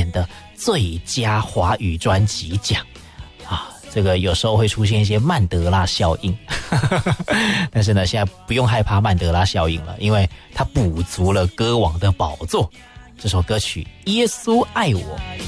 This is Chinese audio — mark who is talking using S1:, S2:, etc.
S1: 的最佳华语专辑奖啊。这个有时候会出现一些曼德拉效应但是呢现在不用害怕曼德拉效应了，因为它补足了歌王的宝座。这首歌曲《耶稣爱我》。